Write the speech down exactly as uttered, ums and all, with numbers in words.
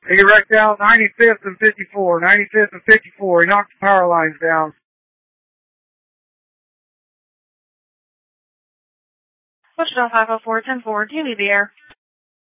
He wrecked out ninety-fifth and fifty-four. ninety-fifth and fifty-four. He knocked the power lines down. Wichita five oh four, ten four, do you need the air?